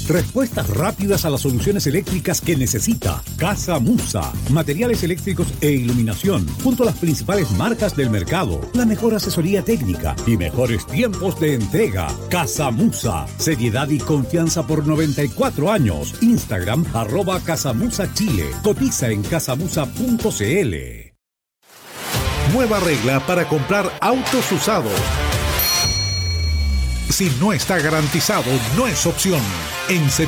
Respuestas rápidas a las soluciones eléctricas que necesita. Casa Musa. Materiales eléctricos e iluminación, junto a las principales marcas del mercado. La mejor asesoría técnica y mejores tiempos de entrega. Casa Musa. Seriedad y confianza por 94 años. Instagram @casamusachile. Cotiza en casamusa.cl. Nueva regla para comprar autos usados. Si no está garantizado, no es opción. En